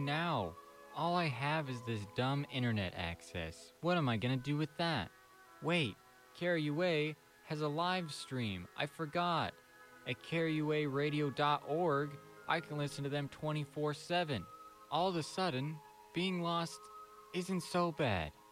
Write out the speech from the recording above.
now? All I have is this dumb internet access. What am I gonna do with that? Wait, KRUA has a live stream. I forgot. At KRUAradio.org, I can listen to them 24/7. All of a sudden, being lost isn't so bad.